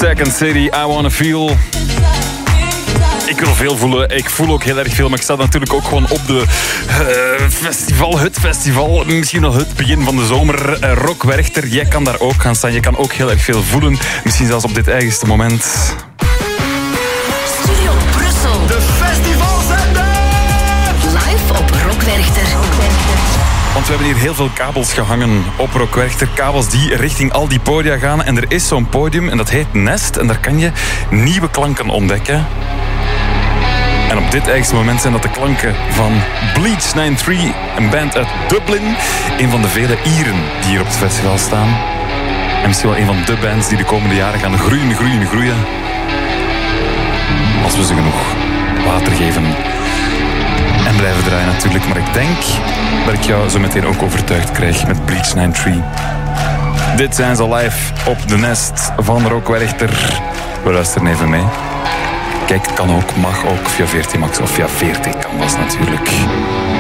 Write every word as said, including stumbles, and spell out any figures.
Second City, I Wanna Feel. Ik wil veel voelen. Ik voel ook heel erg veel. Maar ik sta natuurlijk ook gewoon op de uh, festival, het festival. Misschien al het begin van de zomer. Uh, Rock Werchter, jij kan daar ook gaan staan. Je kan ook heel erg veel voelen. Misschien zelfs op dit eigenste moment. Studio Brussel. De festivalzender. Live op Rock Werchter. Want we hebben hier heel veel kabels gehangen op Rock Werchter. Kabels die richting al die podia gaan. En er is zo'n podium en dat heet Nest. En daar kan je nieuwe klanken ontdekken. En op dit eigenste moment zijn dat de klanken van Bleach drieënnegentig, een band uit Dublin. Een van de vele Ieren die hier op het festival staan. En misschien wel een van de bands die de komende jaren gaan groeien, groeien, groeien. Als we ze genoeg water geven. En blijven draaien natuurlijk. Maar ik denk dat ik jou zo meteen ook overtuigd krijg met Bleach drieënnegentig. Dit zijn ze live op de Nest van Rock Werchter. We luisteren even mee. Kijk, kan ook, mag ook via veertien Max of via veertien Canvas natuurlijk.